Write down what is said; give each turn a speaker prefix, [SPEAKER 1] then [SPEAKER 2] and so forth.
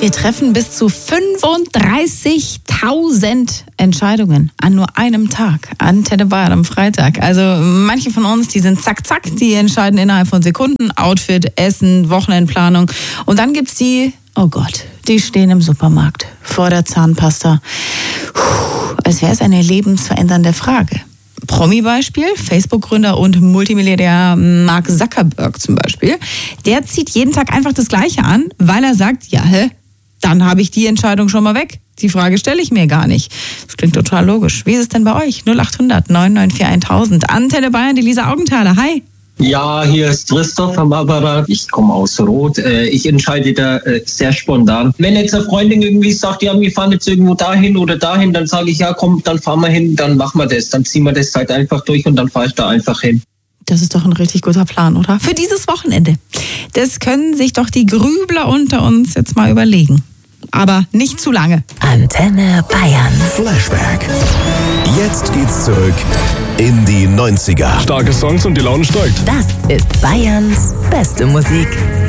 [SPEAKER 1] Wir treffen bis zu 35.000 Entscheidungen an nur einem Tag. Antenne Bayern am Freitag. Also manche von uns, die sind zack, zack, die entscheiden innerhalb von Sekunden. Outfit, Essen, Wochenendplanung. Und dann gibt's die, oh Gott, die stehen im Supermarkt vor der Zahnpasta. Als wäre es eine lebensverändernde Frage. Promi-Beispiel, Facebook-Gründer und Multimilliardär Mark Zuckerberg zum Beispiel. Der zieht jeden Tag einfach das Gleiche an, weil er sagt, ja, dann habe ich die Entscheidung schon mal weg. Die Frage stelle ich mir gar nicht. Das klingt total logisch. Wie ist es denn bei euch? 0800 994 1000. Antenne Bayern, die Lisa Augenthaler. Hi.
[SPEAKER 2] Ja, hier ist Christoph am Apparat. Ich komme aus Rot. Ich entscheide da sehr spontan. Wenn jetzt eine Freundin irgendwie sagt, ja, wir fahren jetzt irgendwo dahin oder dahin, dann sage ich, ja, komm, dann fahren wir hin, dann machen wir das. Dann ziehen wir das halt einfach durch und dann fahre ich da einfach hin.
[SPEAKER 1] Das ist doch ein richtig guter Plan, oder? Für dieses Wochenende. Das können sich doch die Grübler unter uns jetzt mal überlegen. Aber nicht zu lange.
[SPEAKER 3] Antenne Bayern.
[SPEAKER 4] Flashback. Jetzt geht's zurück in die 90er.
[SPEAKER 5] Starke Songs und die Laune steigt.
[SPEAKER 3] Das ist Bayerns beste Musik.